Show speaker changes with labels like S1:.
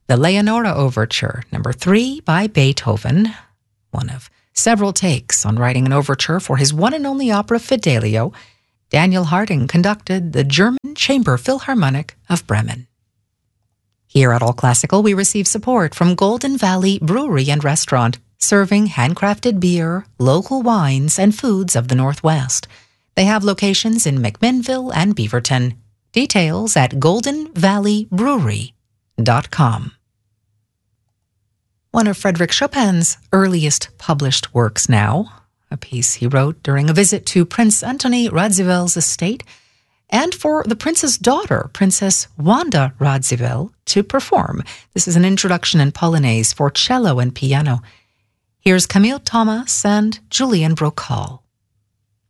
S1: The Leonora Overture, number 3 by Beethoven, one of several takes on writing an overture for his one and only opera Fidelio. Daniel Harding conducted the German Chamber Philharmonic of Bremen. Here at All Classical, we receive support from Golden Valley Brewery and Restaurant, serving handcrafted beer, local wines, and foods of the Northwest. They have locations in McMinnville and Beaverton. Details at goldenvalleybrewery.com. One of Frédéric Chopin's earliest published works now, a piece he wrote during a visit to Prince Antoni Radzivill's estate, and for the prince's daughter, Princess Wanda Radziwill, to perform. This is an introduction in Polonaise for cello and piano. Here's Camille Thomas and Julian Brocal.